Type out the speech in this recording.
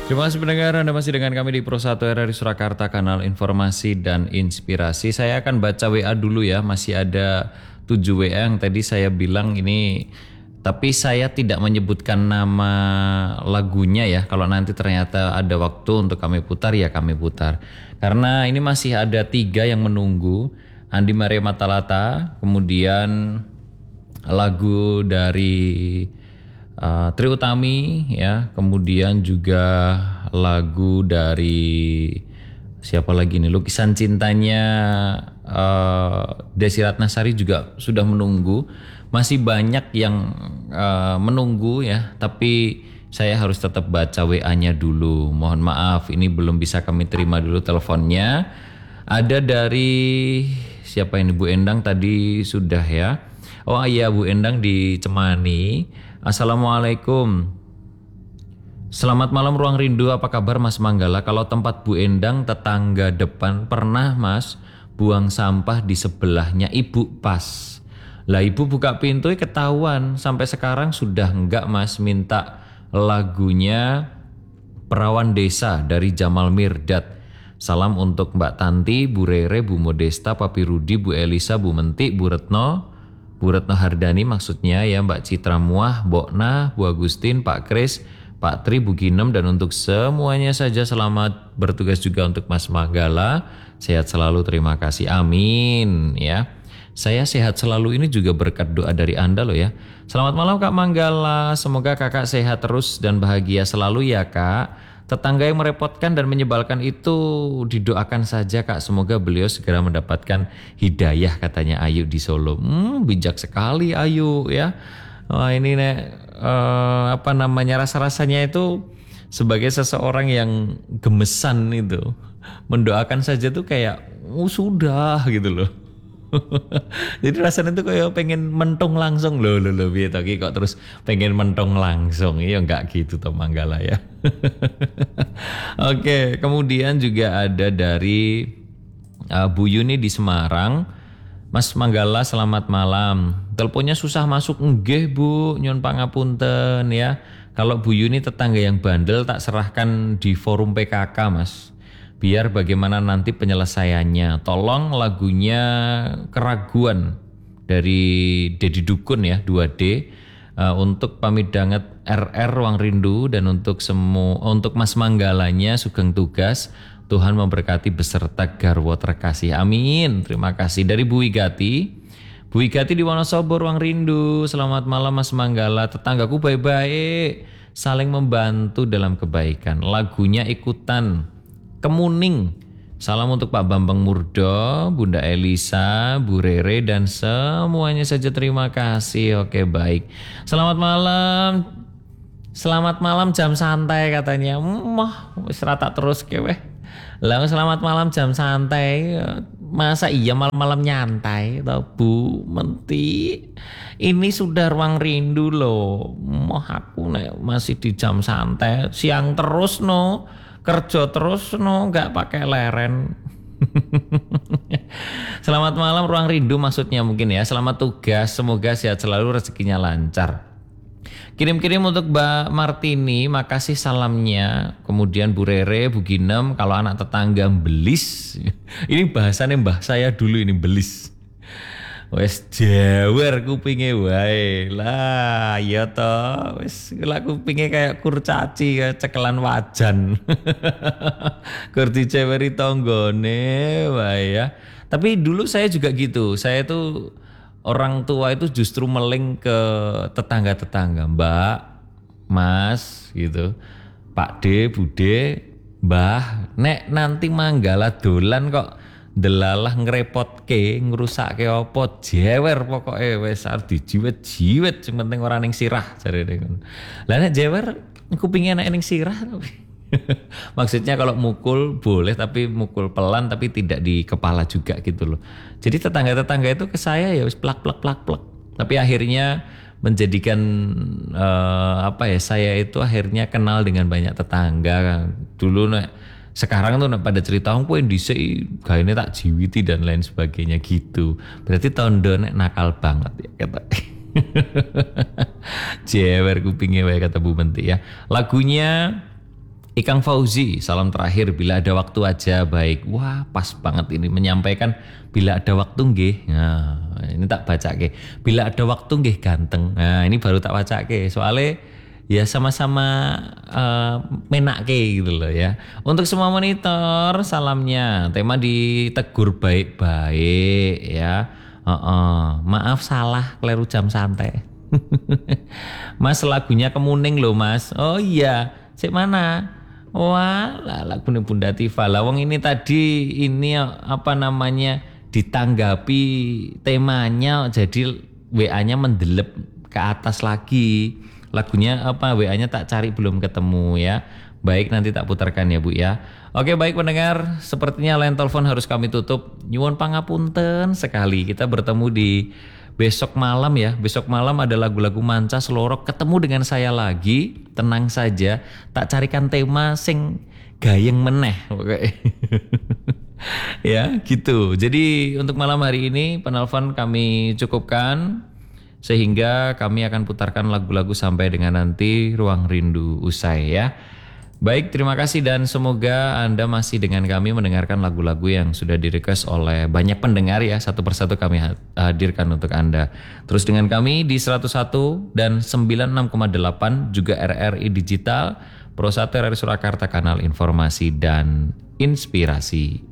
Terima kasih pendengar, Anda masih dengan kami di Pro 1 RRI Surakarta, kanal informasi dan inspirasi. Saya akan baca WA dulu ya, masih ada 7 WA yang tadi saya bilang ini, tapi saya tidak menyebutkan nama lagunya ya. Kalau nanti ternyata ada waktu untuk kami putar ya kami putar. Karena ini masih ada 3 yang menunggu, Andi Maria Matalata, kemudian lagu dari Trie Utami ya, kemudian juga lagu dari siapa lagi nih, Lukisan Cintanya Desi Ratnasari juga sudah menunggu. Masih banyak yang menunggu ya, tapi saya harus tetap baca WA-nya dulu. Mohon maaf, ini belum bisa kami terima dulu teleponnya. Ada dari siapa ini, Bu Endang tadi sudah ya. Oh iya, Bu Endang di Cemani. Assalamualaikum. Selamat malam Ruang Rindu, apa kabar Mas Manggala? Kalau tempat Bu Endang tetangga depan pernah Mas buang sampah di sebelahnya Ibu pas. Lah Ibu buka pintu ketahuan, sampai sekarang sudah enggak Mas, minta lagunya Perawan Desa dari Jamal Mirdad. Salam untuk Mbak Tanti, Bu Rere, Bu Modesta, Papi Rudi, Bu Elisa, Bu Menti, Bu Retno Hardani maksudnya ya, Mbak Citra Muah, Bokna, Bu Agustin, Pak Kris, Pak Tri, Bu Ginem, dan untuk semuanya saja selamat bertugas juga untuk Mas Manggala. Sehat selalu, terima kasih, amin ya. Saya sehat selalu ini juga berkat doa dari Anda loh ya. Selamat malam Kak Manggala, semoga kakak sehat terus dan bahagia selalu ya Kak. Tetangga yang merepotkan dan menyebalkan itu didoakan saja Kak. Semoga beliau segera mendapatkan hidayah, katanya Ayu di Solo. Bijak sekali Ayu ya. Wah ini apa namanya, rasa-rasanya itu sebagai seseorang yang gemesan itu. Mendoakan saja tuh kayak sudah gitu loh. Jadi rasanya tuh kayak pengen mentung langsung loh biar kok terus pengen mentung langsung ya, enggak gitu toh Manggala ya. Oke, kemudian juga ada dari Bu Yuni di Semarang. Mas Manggala selamat malam. Teleponnya susah masuk, nggih Bu, nyun pangapunten ya. Kalau Bu Yuni tetangga yang bandel tak serahkan di forum PKK Mas. Biar bagaimana nanti penyelesaiannya. Tolong lagunya Keraguan dari Dedi Dukun ya, 2D. Untuk Pamidanget RR Ruang Rindu, dan untuk Mas Manggalanya Sugeng Tugas. Tuhan memberkati beserta garwo terkasih. Amin. Terima kasih. Dari Bu Wigati. Bu Wigati di Wonosobo Ruang Rindu. Selamat malam Mas Manggala. Tetanggaku baik-baik, saling membantu dalam kebaikan. Lagunya Ikutan Kemuning. Salam untuk Pak Bambang Murdo, Bunda Elisa, Bu Rere, dan semuanya saja terima kasih. Oke baik. Selamat malam jam santai katanya. Wis rata terus kewe. Lah selamat malam jam santai. Masa iya malam-malam nyantai tau Bu Menti. Ini sudah Ruang Rindu loh. Aku masih di jam santai. Siang terus no. Kerja terus no, nggak pakai leren. Selamat malam Ruang Rindu maksudnya mungkin ya. Selamat tugas, semoga sehat selalu, rezekinya lancar. Kirim-kirim untuk Mbak Martini, makasih salamnya. Kemudian Bu Rere, Bu Ginem, kalau anak tetangga belis. Ini bahasanya mbah saya dulu ini, belis. Wes jewer kupinge wae lah, ya toh wes lah kupinge kayak kurcaci, kayak cekelan wajan. Kur diceweri tonggone wae ya. Tapi dulu saya juga gitu, saya tuh orang tua itu justru meling ke tetangga-tetangga, Mbak, Mas gitu, Pak D, Bude, Mbah, nek nanti Manggala dolan kok delalah ngerepotke, ngerusake apa jewer pokoke wis arep dijiwet-jiwet, sing penting ora ning sirah jarene ngono. Lah nek jewer kupinge enak ning sirah. Maksudnya kalau mukul boleh, tapi mukul pelan, tapi tidak di kepala juga gitu loh. Jadi tetangga-tetangga itu ke saya ya wis plak. Tapi akhirnya menjadikan saya itu akhirnya kenal dengan banyak tetangga. Dulu sekarang tuh pada cerita aku yang dhisik gaene tak jiwiti dan lain sebagainya gitu. Berarti tondo nek nakal banget ya kata. Jewer kupingnya wae kata Bu Menti ya. Lagunya Ikang Fauzi, salam terakhir bila ada waktu aja baik. Wah, pas banget ini menyampaikan bila ada waktu nggih. Nah, ini tak baca ke. Bila ada waktu nggih ganteng. Nah, ini baru tak baca ke. Soalnya ya sama-sama menake gitu loh ya. Untuk semua monitor, salamnya. Tema ditegur baik-baik ya. Maaf salah, keliru jam santai. Mas lagunya Kemuning loh mas. Oh iya, cek mana? Wah, lagu Bunda Tifa. Lawang ini tadi ini apa namanya ditanggapi temanya jadi WA-nya mendelep ke atas lagi. Lagunya apa WA-nya tak cari belum ketemu ya. Baik nanti tak putarkan ya Bu ya. Oke baik pendengar, sepertinya line telepon harus kami tutup. Nyuwun pangapunten sekali. Kita bertemu di besok malam ya. Besok malam ada lagu-lagu manca selorok ketemu dengan saya lagi. Tenang saja, tak carikan tema sing gayeng meneh. Oke. Ya, gitu. Jadi untuk malam hari ini penelpon kami cukupkan sehingga kami akan putarkan lagu-lagu sampai dengan nanti Ruang Rindu usai ya. Baik, terima kasih dan semoga Anda masih dengan kami mendengarkan lagu-lagu yang sudah di-request oleh banyak pendengar ya. Satu persatu kami hadirkan untuk Anda. Terus dengan kami di 101 dan 96,8 juga RRI Digital, Pro 1 RRI Surakarta, kanal informasi dan inspirasi.